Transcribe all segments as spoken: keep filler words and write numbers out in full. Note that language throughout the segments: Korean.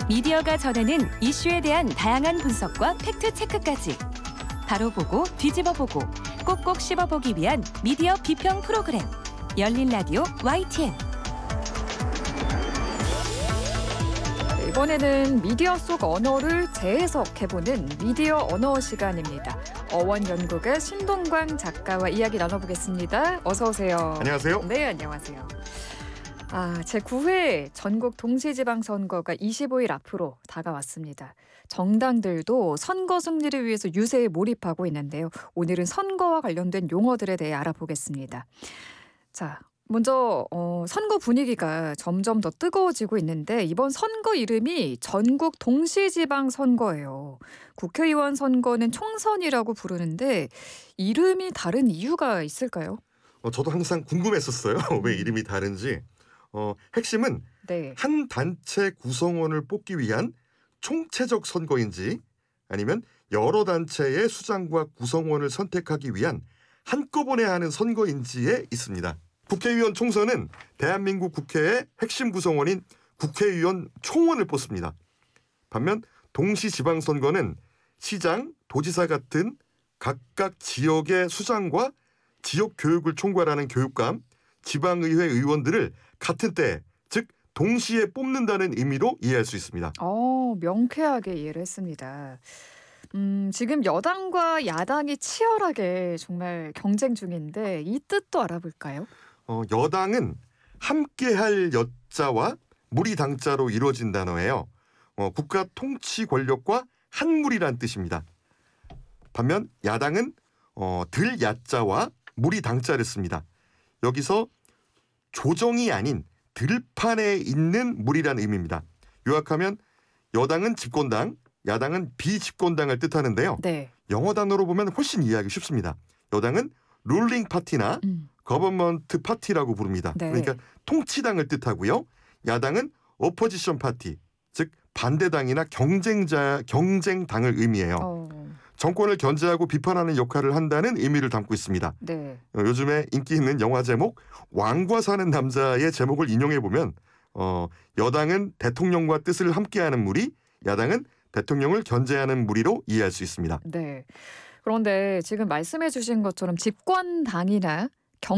미디어가 전하는 이슈에 대한 다양한 분석과 팩트체크까지 바로 보고 뒤집어 보고 꼭꼭 씹어보기 위한 미디어 비평 프로그램 열린 라디오 와이티엔. 이번에는 미디어 속 언어를 재해석해보는 미디어 언어 시간입니다. 어원연구가 신동광 작가와 이야기 나눠보겠습니다. 어서 오세요. 안녕하세요. 네, 안녕하세요. 아, 제구 회 전국 동시지방선거가 이십오 일 앞으로 다가왔습니다. 정당들도 선거 승리를 위해서 유세에 몰입하고 있는데요. 오늘은 선거와 관련된 용어들에 대해 알아보겠습니다. 자, 먼저 어, 선거 분위기가 점점 더 뜨거워지고 있는데 이번 선거 이름이 전국 동시지방선거예요. 국회의원 선거는 총선이라고 부르는데 이름이 다른 이유가 있을까요? 어, 저도 항상 궁금했었어요. 왜 이름이 다른지. 어, 핵심은 네. 한 단체 구성원을 뽑기 위한 총체적 선거인지 아니면 여러 단체의 수장과 구성원을 선택하기 위한 한꺼번에 하는 선거인지에 있습니다. 국회의원 총선은 대한민국 국회의 핵심 구성원인 국회의원 총원을 뽑습니다. 반면 동시지방선거는 시장, 도지사 같은 각각 지역의 수장과 지역 교육을 총괄하는 교육감, 지방의회 의원들을 같은 때, 즉 동시에 뽑는다는 의미로 이해할 수 있습니다. 어, 명쾌하게 이해를 했습니다. 음, 지금 여당과 야당이 치열하게 정말 경쟁 중인데 이 뜻도 알아볼까요? 어, 여당은 함께할 여자와 무리당자로 이루어진 단어예요. 어, 국가 통치 권력과 한무리란 뜻입니다. 반면 야당은 어, 들야자와 무리당자를 씁니다. 여기서 조정이 아닌 들판에 있는 무리란 의미입니다. 요약하면 여당은 집권당, 야당은 비집권당을 뜻하는데요. 네. 영어 단어로 보면 훨씬 이해하기 쉽습니다. 여당은 룰링 파티나 음. 거버먼트 파티라고 부릅니다. 네. 그러니까 통치당을 뜻하고요. 야당은 어포지션 파티, 즉 반대당이나 경쟁자 경쟁당을 의미해요. 어, 정권을 견제하고 비판하는 역할을 한다는 의미를 담고 있습니다. 네. 어, 요즘에 인기 있는 영화 제목 왕과 사는 남자의 제목을 인용해 보면 어, 여당은 대통령과 뜻을 함께하는 무리, 야당은 대통령을 견제하는 무리로 이해할 수 있습니다. 네. 그런데 지금 말씀해 주신 것처럼 집권당이나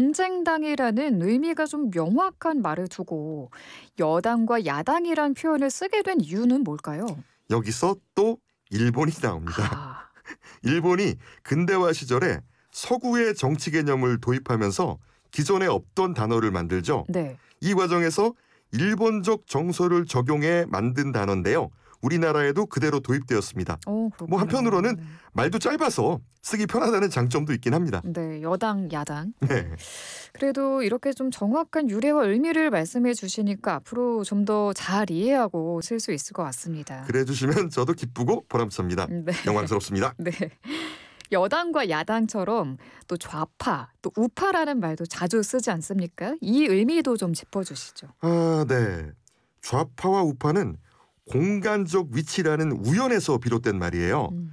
경쟁당이라는 의미가 좀 명확한 말을 두고 여당과 야당이란 표현을 쓰게 된 이유는 뭘까요? 여기서 또 일본이 나옵니다. 아, 일본이 근대화 시절에 서구의 정치 개념을 도입하면서 기존에 없던 단어를 만들죠. 네. 이 과정에서 일본적 정서를 적용해 만든 단어인데요. 우리나라에도 그대로 도입되었습니다. 어, 그렇군요. 뭐 한편으로는 말도 짧아서 쓰기 편하다는 장점도 있긴 합니다. 네, 여당, 야당. 네. 그래도 이렇게 좀 정확한 유래와 의미를 말씀해 주시니까 앞으로 좀 더 잘 이해하고 쓸 수 있을 것 같습니다. 그래 주시면 저도 기쁘고 보람찹니다. 네. 영광스럽습니다. 네. 여당과 야당처럼 또 좌파, 또 우파라는 말도 자주 쓰지 않습니까? 이 의미도 좀 짚어주시죠. 아, 네. 좌파와 우파는 공간적 위치라는 우연에서 비롯된 말이에요. 음.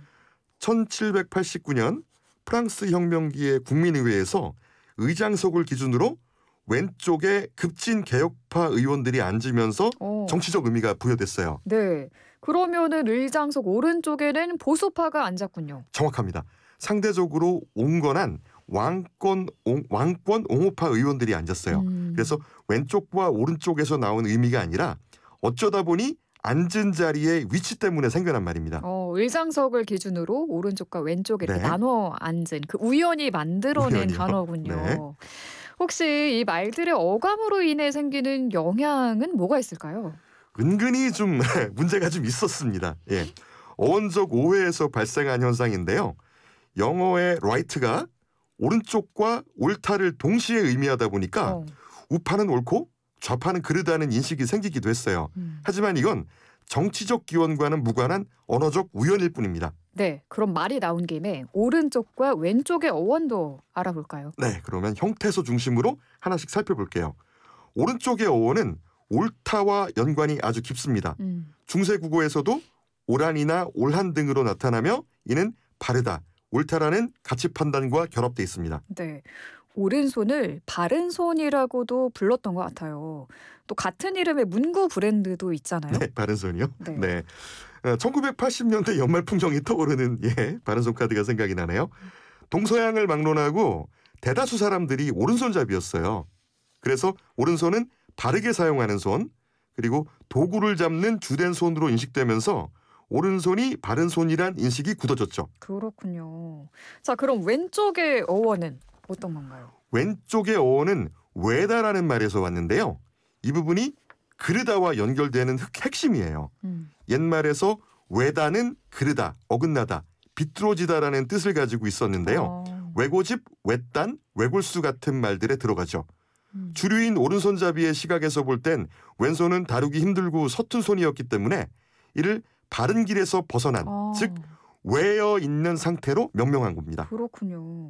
천칠백팔십구 년 프랑스 혁명기의 국민의회에서 의장석을 기준으로 왼쪽에 급진 개혁파 의원들이 앉으면서 어. 정치적 의미가 부여됐어요. 네. 그러면은 의장석 오른쪽에는 보수파가 앉았군요. 정확합니다. 상대적으로 온건한 왕권, 옹, 왕권 옹호파 의원들이 앉았어요. 음. 그래서 왼쪽과 오른쪽에서 나온 의미가 아니라 어쩌다 보니 앉은 자리의 위치 때문에 생겨난 말입니다. 어, 의장석을 기준으로 오른쪽과 왼쪽에 이렇게 네. 나눠 앉은 그 우연히 만들어낸 우연히요. 단어군요. 네. 혹시 이 말들의 어감으로 인해 생기는 영향은 뭐가 있을까요? 은근히 좀 문제가 좀 있었습니다. 예. 어원적 오해에서 발생한 현상인데요. 영어의 right가 오른쪽과 옳다를 동시에 의미하다 보니까 어. 우파는 옳고 좌파는 그르다는 인식이 생기기도 했어요. 음. 하지만 이건 정치적 기원과는 무관한 언어적 우연일 뿐입니다. 네, 그럼 말이 나온 김에 오른쪽과 왼쪽의 어원도 알아볼까요? 네, 그러면 형태소 중심으로 하나씩 살펴볼게요. 오른쪽의 어원은 옳다와 연관이 아주 깊습니다. 음. 중세 국어에서도 옳한이나 옳한 등으로 나타나며 이는 바르다, 옳다라는 가치 판단과 결합되어 있습니다. 네. 오른손을 바른손이라고도 불렀던 것 같아요. 또 같은 이름의 문구 브랜드도 있잖아요. 네, 바른손이요. 네. 네. 어, 천구백팔십 년대 연말 풍경이 떠오르는 예, 바른손 카드가 생각이 나네요. 동서양을 막론하고 대다수 사람들이 오른손잡이였어요. 그래서 오른손은 바르게 사용하는 손, 그리고 도구를 잡는 주된 손으로 인식되면서 오른손이 바른 손이란 인식이 굳어졌죠. 그렇군요. 자, 그럼 왼쪽의 어원은 어떤 건가요? 왼쪽의 어원은 외다라는 말에서 왔는데요. 이 부분이 그르다와 연결되는 핵- 핵심이에요. 음. 옛말에서 외다는 그르다, 어긋나다, 비뚤어지다라는 뜻을 가지고 있었는데요. 어. 외고집, 외딴, 외골수 같은 말들에 들어가죠. 음. 주류인 오른손잡이의 시각에서 볼 땐 왼손은 다루기 힘들고 서툰 손이었기 때문에 이를 바른 길에서 벗어난, 아, 즉 외어 있는 상태로 명명한 겁니다. 그렇군요.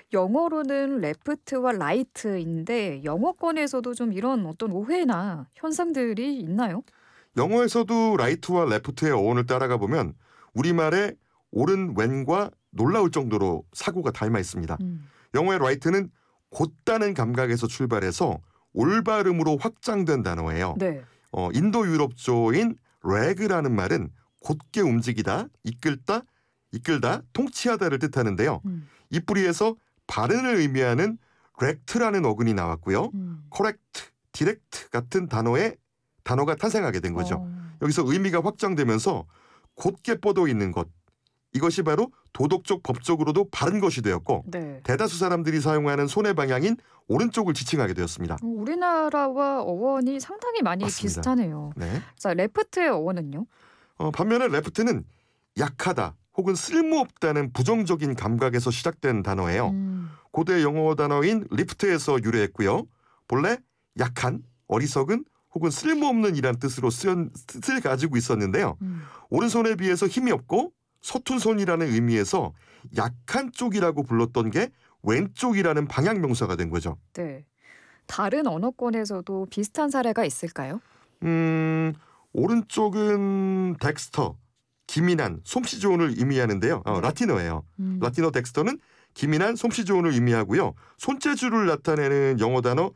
영어로는 레프트와 라이트인데 영어권에서도 좀 이런 어떤 오해나 현상들이 있나요? 영어에서도 라이트와 레프트의 어원을 따라가 보면 우리말의 오른 왼과 놀라울 정도로 사고가 닮아 있습니다. 음. 영어의 라이트는 곧다는 감각에서 출발해서 올바름으로 확장된 단어예요. 네. 어, 인도 유럽조인 레그라는 말은 곧게 움직이다, 이끌다, 이끌다, 통치하다를 뜻하는데요. 음. 이 뿌리에서 바른을 의미하는 렉트라는 어근이 나왔고요. 음. 코렉트, 디렉트 같은 단어의 단어가 탄생하게 된 거죠. 어. 여기서 의미가 확장되면서 곧게 뻗어 있는 것. 이것이 바로 도덕적, 법적으로도 바른 것이 되었고 네. 대다수 사람들이 사용하는 손의 방향인 오른쪽을 지칭하게 되었습니다. 어, 우리나라와 어원이 상당히 많이 맞습니다. 비슷하네요. 네. 자, 레프트의 어원은요? 어, 반면에 레프트는 약하다 혹은 쓸모없다는 부정적인 감각에서 시작된 단어예요. 음. 고대 영어 단어인 리프트에서 유래했고요. 본래 약한, 어리석은 혹은 쓸모없는 이란 뜻으로 쓰연, 뜻을 가지고 있었는데요. 음. 오른손에 비해서 힘이 없고 서툰 손이라는 의미에서 약한 쪽이라고 불렀던 게 왼쪽이라는 방향 명사가 된 거죠. 네. 다른 언어권에서도 비슷한 사례가 있을까요? 음, 오른쪽은 덱스터, 기민한, 솜씨 좋은을 의미하는데요. 어, 네. 라틴어예요. 음. 라틴어 덱스터는 기민한, 솜씨 좋은을 의미하고요. 손재주를 나타내는 영어 단어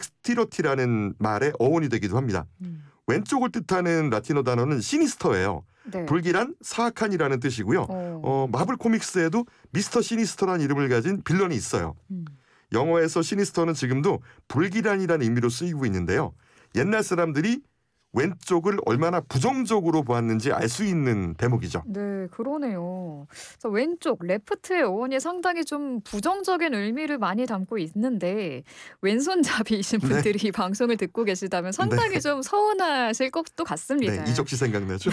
덱스티러티라는 말의 어원이 되기도 합니다. 음. 왼쪽을 뜻하는 라틴어 단어는 시니스터예요. 네. 불길한, 사악한이라는 뜻이고요. 어. 어, 마블 코믹스에도 미스터 시니스터라는 이름을 가진 빌런이 있어요. 음. 영어에서 시니스터는 지금도 불길한이라는 의미로 쓰이고 있는데요. 옛날 사람들이 왼쪽을 얼마나 부정적으로 보았는지 알 수 있는 대목이죠. 네, 그러네요. 자, 왼쪽 레프트의 어원이 상당히 좀 부정적인 의미를 많이 담고 있는데 왼손잡이이신 네. 분들이 이 방송을 듣고 계시다면 상당히 네. 좀 서운하실 것도 같습니다. 네, 이적시 생각나죠?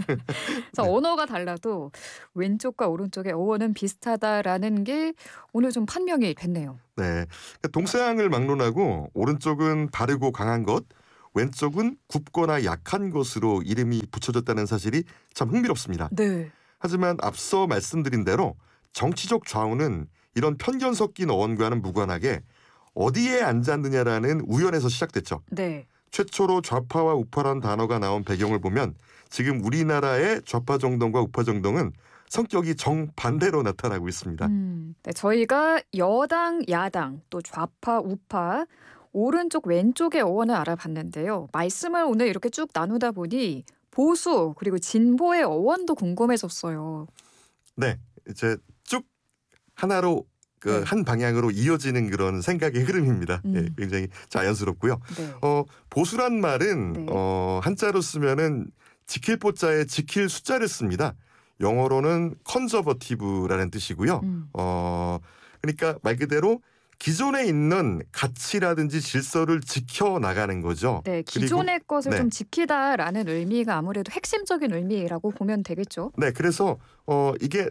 자, 네. 언어가 달라도 왼쪽과 오른쪽의 어원은 비슷하다라는 게 오늘 좀 판명이 됐네요. 네, 그러니까 동서양을 막론하고 오른쪽은 바르고 강한 것, 왼쪽은 굽거나 약한 것으로 이름이 붙여졌다는 사실이 참 흥미롭습니다. 네. 하지만 앞서 말씀드린 대로 정치적 좌우는 이런 편견 섞인 어원과는 무관하게 어디에 앉았느냐라는 우연에서 시작됐죠. 네. 최초로 좌파와 우파란 단어가 나온 배경을 보면 지금 우리나라의 좌파 정당과 우파 정당은 성격이 정반대로 나타나고 있습니다. 음, 네, 저희가 여당, 야당, 또 좌파, 우파, 오른쪽, 왼쪽의 어원을 알아봤는데요. 말씀을 오늘 이렇게 쭉 나누다 보니 보수 그리고 진보의 어원도 궁금해졌어요. 네, 이제 쭉 하나로 그 네. 한 방향으로 이어지는 그런 생각의 흐름입니다. 음. 예, 굉장히 자연스럽고요. 네. 어, 보수란 말은 네. 어, 한자로 쓰면은 지킬 보자에 지킬 숫자를 씁니다. 영어로는 컨저버티브라는 뜻이고요. 음. 어, 그러니까 말 그대로 기존에 있는 가치라든지 질서를 지켜 나가는 거죠. 네, 그리고- 기존의 것을 네. 좀 지키다라는 의미가 아무래도 핵심적인 의미라고 보면 되겠죠. 네, 그래서 어, 이게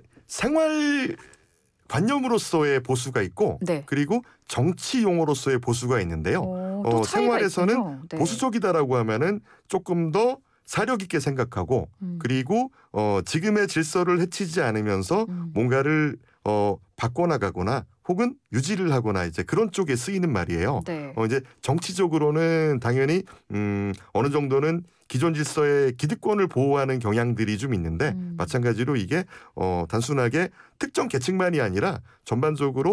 생활 관념으로서의 보수가 있고 네. 그리고 정치 용어로서의 보수가 있는데요. 어, 또 어, 차이가 생활에서는 있군요. 네. 보수적이다라고 하면은 조금 더 사력 있게 생각하고 음. 그리고 어, 지금의 질서를 해치지 않으면서 음. 뭔가를 어, 바꿔나가거나 혹은 유지를 하거나 이제 그런 쪽에 쓰이는 말이에요. 네. 어, 이제 정치적으로는 당연히 음, 어느 정도는 기존 질서의 기득권을 보호하는 경향들이 좀 있는데 음. 마찬가지로 이게 어, 단순하게 특정 계층만이 아니라 전반적으로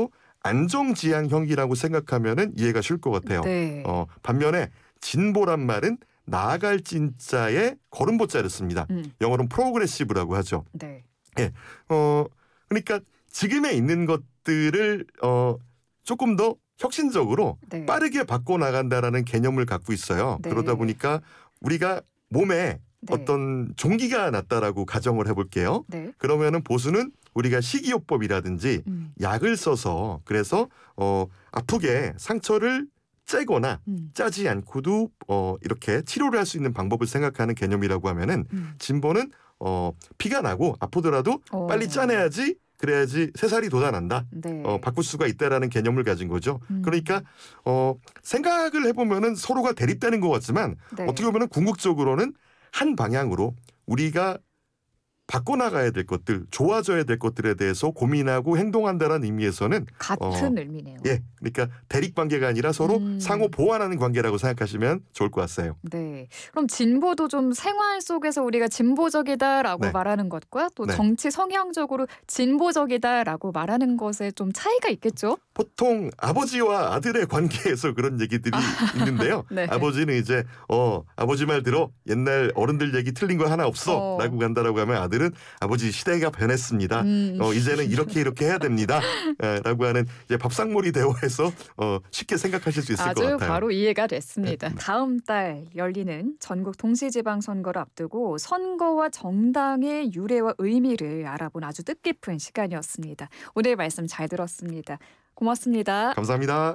안정지향형이라고 생각하면은 이해가 쉬울 것 같아요. 네. 어, 반면에 진보란 말은 나아갈 진자에 걸음보자를 씁니다. 음. 영어로는 프로그레시브라고 하죠. 네. 어, 그러니까 지금에 있는 것들을 어, 조금 더 혁신적으로 네. 빠르게 바꿔 나간다라는 개념을 갖고 있어요. 네. 그러다 보니까 우리가 몸에 네. 어떤 종기가 났다라고 가정을 해볼게요. 네. 그러면은 보수는 우리가 식이요법이라든지 음. 약을 써서 그래서 어, 아프게 상처를 째거나 음. 짜지 않고도 어, 이렇게 치료를 할 수 있는 방법을 생각하는 개념이라고 하면은 음. 진보는 어, 피가 나고 아프더라도 어. 빨리 짜내야지 그래야지 새살이 돋아난다. 네. 어, 바꿀 수가 있다라는 개념을 가진 거죠. 음. 그러니까 어, 생각을 해보면은 서로가 대립되는 것 같지만 네. 어떻게 보면은 궁극적으로는 한 방향으로 우리가 바꿔나가야 될 것들, 좋아져야 될 것들에 대해서 고민하고 행동한다는 의미에서는 같은 어, 의미네요. 예, 그러니까 대립 관계가 아니라 서로 음. 상호 보완하는 관계라고 생각하시면 좋을 것 같아요. 네. 그럼 진보도 좀 생활 속에서 우리가 진보적이다라고 네. 말하는 것과 또 네. 정치 성향적으로 진보적이다라고 말하는 것에 좀 차이가 있겠죠? 보통 아버지와 아들의 관계에서 그런 얘기들이 있는데요. 네. 아버지는 이제 어 아버지 말 들어 옛날 어른들 얘기 틀린 거 하나 어. 없어라고 간다라고 하면 아들은 아버지 시대가 변했습니다. 음. 어 이제는 이렇게 이렇게 해야 됩니다.라고 하는 이제 밥상머리 대화에서 어 쉽게 생각하실 수 있을 것 아주 같아요. 바로 이해가 됐습니다. 네. 다음 달 열리는 전국 동시지방선거를 앞두고 선거와 정당의 유래와 의미를 알아본 아주 뜻깊은 시간이었습니다. 오늘 말씀 잘 들었습니다. 고맙습니다. 감사합니다.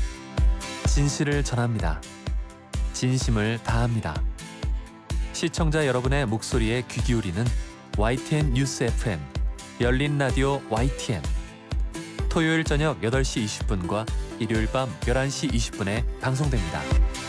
진실을 전합니다. 진심을 다합니다. 시청자 여러분의 목소리에 귀 기울이는 와이티엔 뉴스 에프엠 열린 라디오 와이티엔 토요일 저녁 여덟 시 이십 분과 일요일 밤 열한 시 이십 분에 방송됩니다.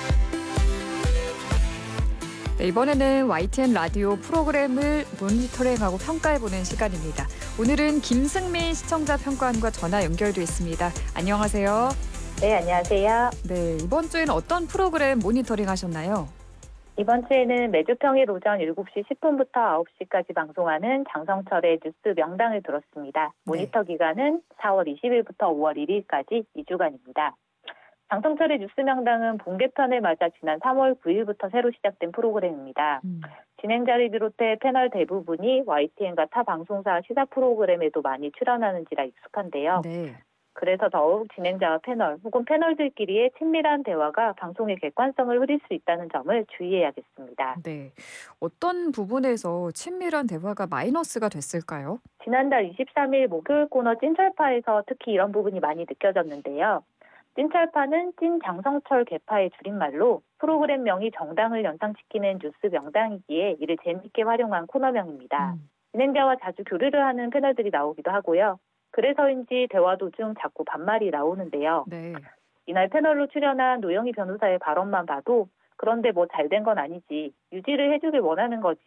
네, 이번에는 와이티엔 라디오 프로그램을 모니터링하고 평가해보는 시간입니다. 오늘은 김승민 시청자 평가원과 전화 연결돼 있습니다. 안녕하세요. 네, 안녕하세요. 네, 이번 주에는 어떤 프로그램 모니터링 하셨나요? 이번 주에는 매주 평일 오전 일곱 시 십 분부터 아홉 시까지 방송하는 장성철의 뉴스 명당을 들었습니다. 모니터 기간은 사월 이십일부터 오월 일일까지 이 주간입니다. 장성철의 뉴스 명당은 본개편을 맞아 지난 삼월 구일부터 새로 시작된 프로그램입니다. 음. 진행자를 비롯해 패널 대부분이 와이티엔과 타 방송사 시사 프로그램에도 많이 출연하는지라 익숙한데요. 네. 그래서 더욱 진행자와 패널 혹은 패널들끼리의 친밀한 대화가 방송의 객관성을 흐릴 수 있다는 점을 주의해야겠습니다. 네. 어떤 부분에서 친밀한 대화가 마이너스가 됐을까요? 지난달 이십삼일 목요일 코너 찐철파에서 특히 이런 부분이 많이 느껴졌는데요. 찐철파는 찐 장성철 개파의 줄임말로 프로그램명이 정당을 연상시키는 뉴스 명당이기에 이를 재미있게 활용한 코너명입니다. 음. 진행자와 자주 교류를 하는 패널들이 나오기도 하고요. 그래서인지 대화 도중 자꾸 반말이 나오는데요. 네. 이날 패널로 출연한 노영희 변호사의 발언만 봐도 그런데 뭐 잘된 건 아니지, 유지를 해주길 원하는 거지